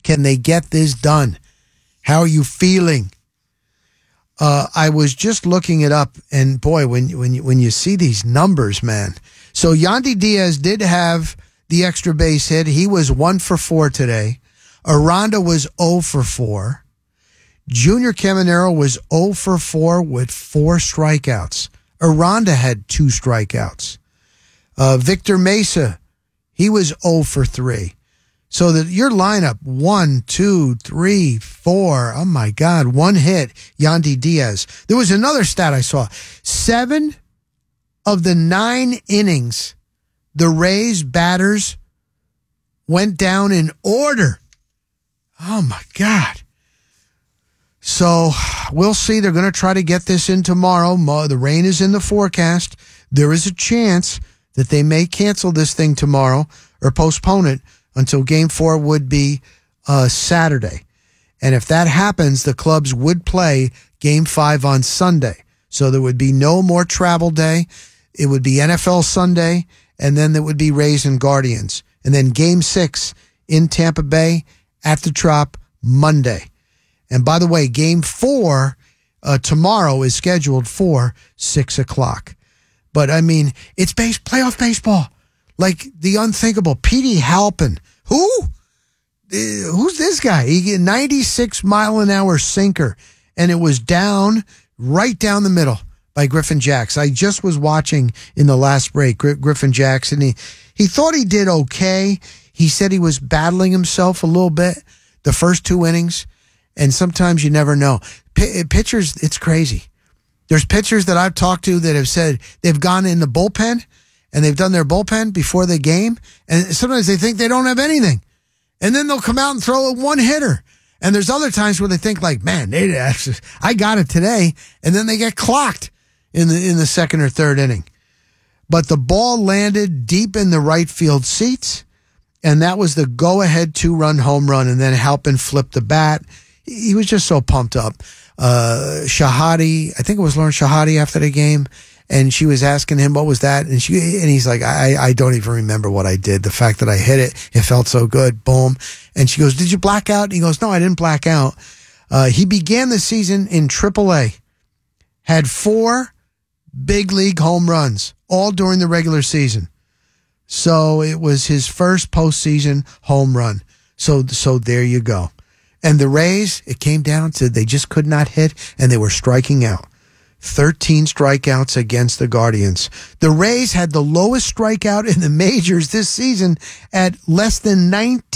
Can they get this done? How are you feeling? I was just looking it up, and boy, when you see these numbers, man. So Yandy Diaz did have the extra base hit. He was 1 for 4 today. Aranda was 0 for 4. Junior Caminero was 0 for 4 with 4 strikeouts. Aranda had 2 strikeouts. Victor Mesa, he was 0 for 3. So that your lineup, 1, 2, 3, 4, oh my God, 1 hit, Yandy Diaz. There was another stat I saw. 7 of the 9 innings, the Rays batters went down in order. Oh my God. So we'll see. They're going to try to get this in tomorrow. The rain is in the forecast. There is a chance that they may cancel this thing tomorrow or postpone it until Game 4 would be Saturday. And if that happens, the clubs would play Game 5 on Sunday. So there would be no more travel day. It would be NFL Sunday, and then there would be Rays and Guardians. And then Game 6 in Tampa Bay at the Trop Monday. And by the way, Game 4 tomorrow is scheduled for 6 o'clock. But, I mean, it's playoff baseball. Like the unthinkable. Petey Halpin. Who? Who's this guy? He get 96-mile-an-hour sinker. And it was right down the middle by Griffin Jax. I just was watching in the last break, Griffin Jax, and he thought he did okay. He said he was battling himself a little bit the first 2 innings. And sometimes you never know. Pitchers, it's crazy. There's pitchers that I've talked to that have said they've gone in the bullpen and they've done their bullpen before the game. And sometimes they think they don't have anything. And then they'll come out and throw a 1-hitter. And there's other times where they think like, man, I got it today. And then they get clocked in the second or third inning. But the ball landed deep in the right field seats. And that was the go-ahead 2-run home run. And then Halpin flipped the bat. He was just so pumped up. Shahadi, I think it was Lauren Shahadi after the game, and she was asking him, what was that? And he's like, I don't even remember what I did. The fact that I hit it felt so good. Boom. And she goes, did you black out? And he goes, no, I didn't black out. He began the season in AAA, had 4 big league home runs, all during the regular season. So it was his first postseason home run. So there you go. And the Rays, it came down to they just could not hit, and they were striking out. 13 strikeouts against the Guardians. The Rays had the lowest strikeout in the majors this season at less than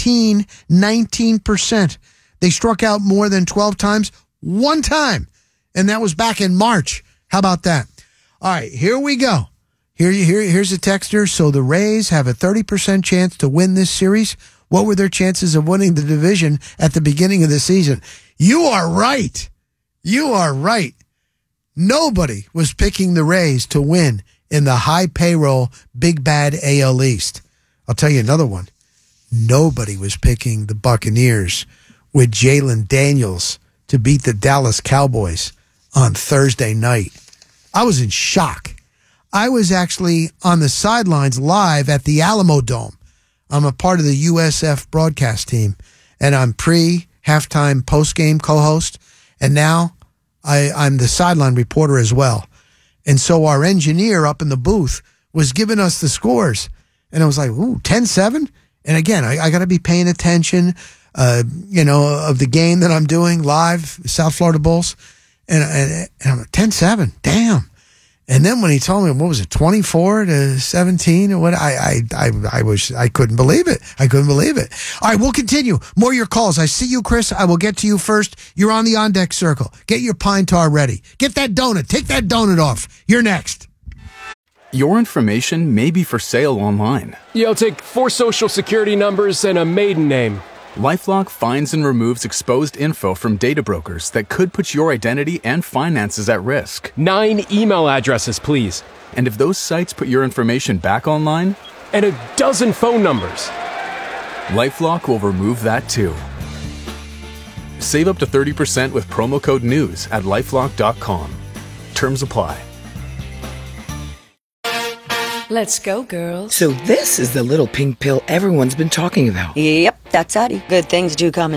19%. They struck out more than 12 times, 1 time, and that was back in March. How about that? All right, here we go. Here's a texter. So the Rays have a 30% chance to win this series. What were their chances of winning the division at the beginning of the season? You are right. You are right. Nobody was picking the Rays to win in the high payroll, big bad AL East. I'll tell you another one. Nobody was picking the Buccaneers with Jalen Daniels to beat the Dallas Cowboys on Thursday night. I was in shock. I was actually on the sidelines live at the Alamo Dome. I'm a part of the USF broadcast team, and I'm halftime, post-game co-host, and now I'm the sideline reporter as well. And so our engineer up in the booth was giving us the scores, and I was like, ooh, 10-7? And again, I got to be paying attention, of the game that I'm doing live, South Florida Bulls, and I'm like, 10-7, damn. And then when he told me, what was it, 24-17 or what? I couldn't believe it. I couldn't believe it. All right, we'll continue. More of your calls. I see you, Chris. I will get to you first. You're on the On Deck Circle. Get your pine tar ready. Get that donut. Take that donut off. You're next. Your information may be for sale online. I'll take 4 social security numbers and a maiden name. LifeLock finds and removes exposed info from data brokers that could put your identity and finances at risk. 9 email addresses, please. And if those sites put your information back online? And a dozen phone numbers. LifeLock will remove that too. Save up to 30% with promo code NEWS at LifeLock.com. Terms apply. Let's go, girls. So this is the little pink pill everyone's been talking about. Yep, that's Addie. Good things do come in